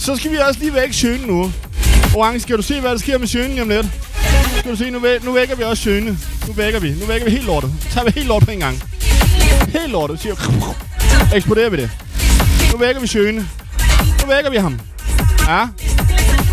så skal vi også lige vække Sjøne nu. Orange, skal du se, hvad der sker med Sjøne om lidt? Skal du se, nu vækker vi også Sjøne. Nu vækker vi helt lortet. Så tager vi helt lort på en gang. Helt lortet, siger eksploderer vi det. Nu vækker vi Sjøne. Nu vækker vi ham. Ja.